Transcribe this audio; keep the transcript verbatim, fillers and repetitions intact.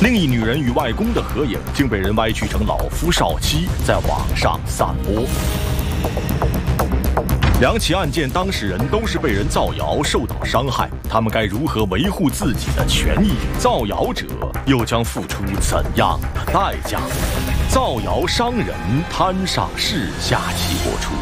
另一女人与外公的合影竟被人歪曲成老夫少妻，在网上散播。两起案件当事人都是被人造谣，受到伤害，他们该如何维护自己的权益？造谣者又将付出怎样的代价？造谣伤人，摊上事，下期播出。